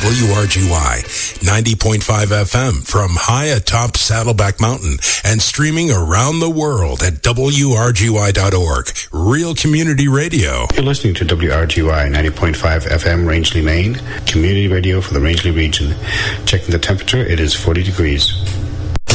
WRGY 90.5 FM from high atop Saddleback Mountain and streaming around the world at WRGY.org. Real community radio. You're listening to WRGY 90.5 FM Rangeley, Maine, community radio for the Rangeley region. Checking the temperature, it is 40 degrees.